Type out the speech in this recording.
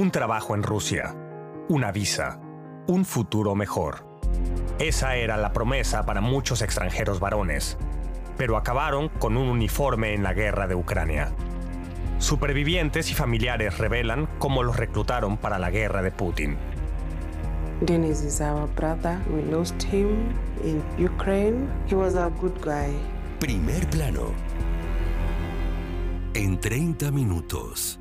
un trabajo en Rusia, una visa, un futuro mejor. Esa era la promesa para muchos extranjeros varones, pero acabaron con un uniforme en la guerra de Ucrania. Supervivientes y familiares revelan cómo los reclutaron para la guerra de Putin. Denis is our brother. We lost him in Ukraine. He was a good guy. Primer plano. En 30 minutos.